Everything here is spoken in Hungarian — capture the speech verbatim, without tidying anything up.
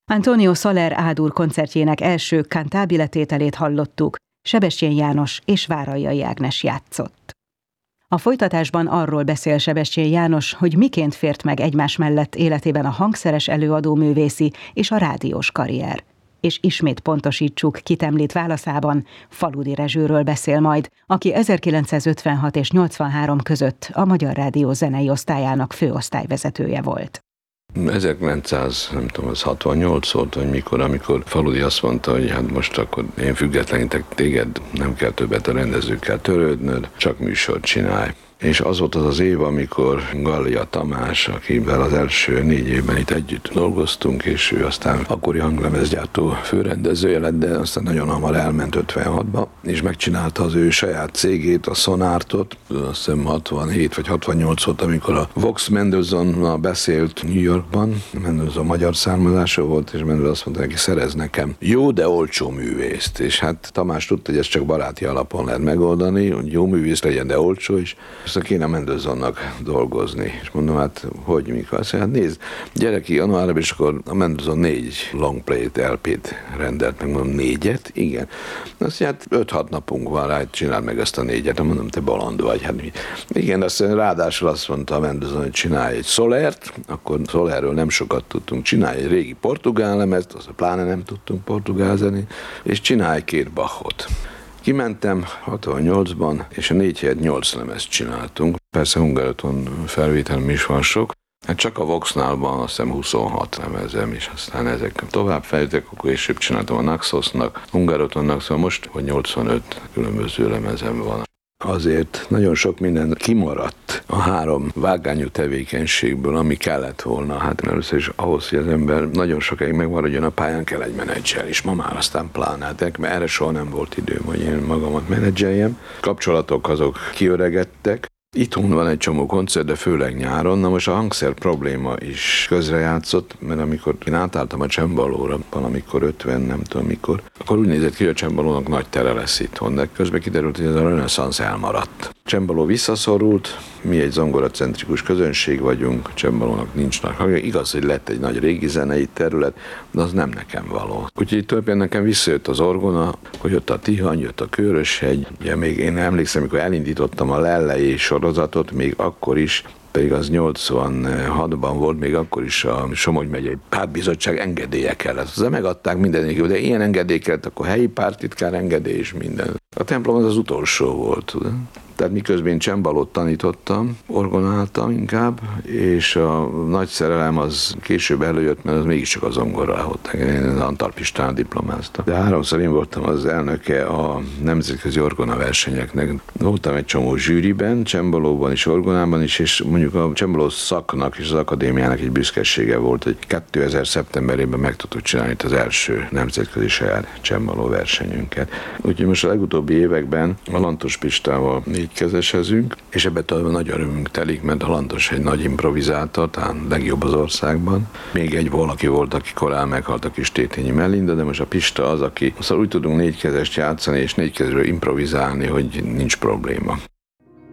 Antonio Soler Ádur koncertjének első cantabile tételét hallottuk, Sebestyén János és Váralljai Ágnes játszott. A folytatásban arról beszél Sebestyén János, hogy miként fért meg egymás mellett életében a hangszeres előadó művészi és a rádiós karrier. És ismét pontosítsuk, kit említ válaszában, Faludi Rezsőről beszél majd, aki ezerkilencszázötvenhat és nyolcvanhárom között a Magyar Rádió zenei osztályának főosztályvezetője volt. ezerkilencszázhatvannyolc volt, vagy mikor, amikor Faludi azt mondta, hogy hát most akkor én függetlenítek téged, nem kell többet a rendezőkkel törődnöd, csak műsort csinálj. És az volt az az év, amikor Gallia Tamás, akivel az első négy évben itt együtt dolgoztunk, és ő aztán akkori hanglemezgyártó főrendezője lett, de aztán nagyon hamar elment ötvenhatba, és megcsinálta az ő saját cégét, a Sonartot, azt hiszem hatvanhét vagy hatvannyolc volt, amikor a Vox Mendelssohnnal beszélt New Yorkban, Mendelssohn magyar származása volt, és Mendelssohn azt mondta neki, szerez nekem jó, de olcsó művészt, és hát Tamás tudta, hogy ezt csak baráti alapon lehet megoldani, hogy jó művész legyen, de olcsó is. Aztán kéne Mendelssohnnak dolgozni. És mondom, hát hogy, mikor? Azt mondja, hát nézd, gyere ki januárban, és akkor a Mendelssohn négy longplay-t, el pét rendelt meg, mondom, négyet? Igen. Azt mondja, hát öt-hat napunk van rá, csináld meg ezt a négyet. Mondom, te baland vagy. Hát mi? Igen, aztán ráadásul azt mondta a Mendelssohn, hogy csinálj egy Solert, akkor Solerről nem sokat tudtunk, csinálj egy régi portugál lemezt, azt pláne nem tudtunk portugál zenét, és csinálj két Bachot. Kimentem hatvannyolcban, és a négy helyett nyolc lemezt csináltunk. Persze Hungaroton felvételem is van sok. Hát csak a Voxnál van azt hiszem huszonhat lemezem, és aztán ezek tovább fejlődtek, akkor később csináltam a Naxosnak, Hungarotonnak, szóval most, hogy nyolcvanöt különböző lemezem van. Azért nagyon sok minden kimaradt a három vágányú tevékenységből, ami kellett volna. Hát először is ahhoz, hogy az ember nagyon sokáig megmaradjon a pályán, kell egy menedzser, és ma már aztán plánálták, mert erre soha nem volt időm, hogy én magamat menedzseljem. Kapcsolatok azok kiöregettek. Itthon van egy csomó koncert, de főleg nyáron. Na most a hangszer probléma is közrejátszott, mert amikor én átálltam a csembalóra, valamikor ötven, nem tudom mikor, akkor úgy nézett ki, hogy a csembalónak nagy tere lesz itthon, de közben kiderült, hogy ez a reneszánsz elmaradt. A csembaló visszaszorult, mi egy zongoracentrikus közönség vagyunk, a csembalónak nincs nagy hangja. Igaz, hogy lett egy nagy régi zenei terület, de az nem nekem való. Úgyhogy tulajdonképpen nekem visszajött az orgona, hogy jött a Tihany, jött a Köröshegy. Ugye még én emlékszem, amikor elindítottam a Lellei sorozatot, még akkor is, pedig az nyolcvanhatban volt, még akkor is a Somogy megyei pártbizottság engedélye kellett. Aztán megadták mindenik, de ilyen engedély kellett, akkor helyi pártitkár engedély és minden. A templom az az utolsó volt, tudod? Tehát miközben csembalót tanítottam, orgonáltam inkább, és a nagy szerelem az később előjött, mert az mégiscsak a zongorához. Én Antal Pistán diplomáztam. De háromszor én voltam az elnöke a nemzetközi orgona versenyeknek. Voltam egy csomó zsűriben, csembalóban és orgonában is, és mondjuk a csembaló szaknak és az akadémiának egy büszkesége volt, hogy kétezer szeptemberében meg tudtuk csinálni az első nemzetközi saját csembaló versenyünket. Úgyhogy most a legutóbbi években a Lantos Pistával négykezesezünk, és ebben talán nagy örömünk telik, mert a Lantos egy nagy improvizátor, talán legjobb az országban. Még egy valaki volt, aki korán meghalt, a kis Tétényi Melinda, de most a Pista az, aki szóval úgy tudunk négykezest játszani, és négykezről improvizálni, hogy nincs probléma.